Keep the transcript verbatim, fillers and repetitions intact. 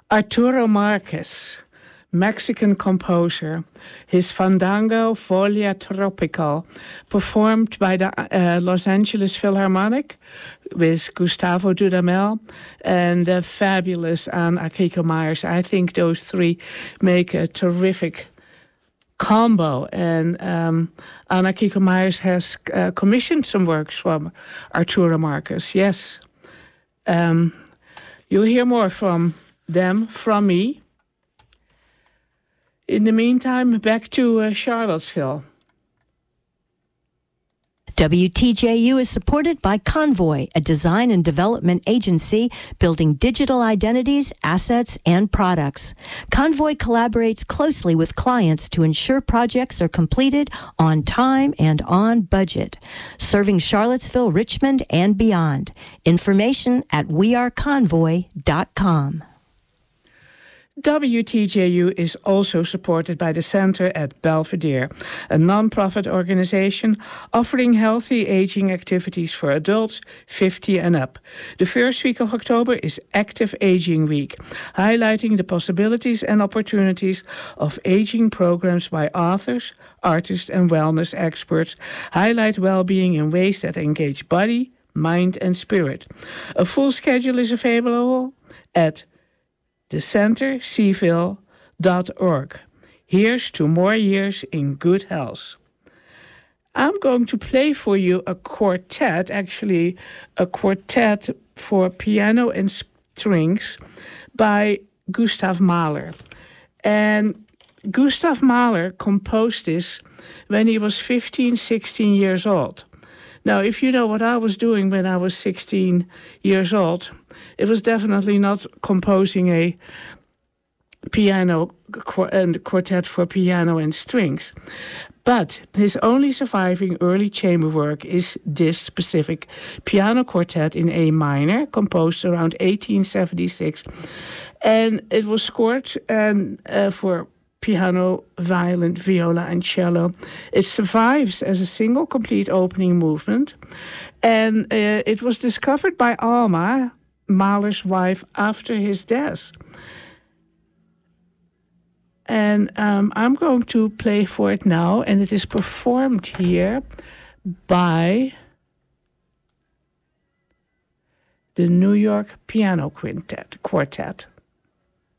Arturo Marquez, Mexican composer. His Fandango Folia Tropical, performed by the uh, Los Angeles Philharmonic with Gustavo Dudamel and the fabulous Anne Akiko Myers. I think those three make a terrific combo. And um, Anne Akiko Myers has uh, commissioned some works from Arturo Marquez. Yes. Um, you'll hear more from them, from me. In the meantime, back to uh, Charlottesville. W T J U is supported by Convoy, a design and development agency building digital identities, assets, and products. Convoy collaborates closely with clients to ensure projects are completed on time and on budget, serving Charlottesville, Richmond, and beyond. Information at we are convoy dot com. W T J U is also supported by the Center at Belvedere, a non-profit organization offering healthy aging activities for adults fifty and up. The first week of October is Active Aging Week, highlighting the possibilities and opportunities of aging programs by authors, artists, and wellness experts, highlight well-being in ways that engage body, mind, and spirit. A full schedule is available at the center c ville dot org. Here's to more years in good health. I'm going to play for you a quartet, actually a quartet for piano and strings by Gustav Mahler. And Gustav Mahler composed this when he was fifteen, sixteen years old. Now, if you know what I was doing when I was sixteen years old, it was definitely not composing a piano and quartet for piano and strings. But his only surviving early chamber work is this specific piano quartet in A minor, composed around eighteen seventy-six. And it was scored and, uh, for piano, violin, viola, and cello. It survives as a single complete opening movement. And uh, it was discovered by Alma, Mahler's wife, after his death. And um, I'm going to play for it now, and it is performed here by the New York Piano Quintet, Quartet.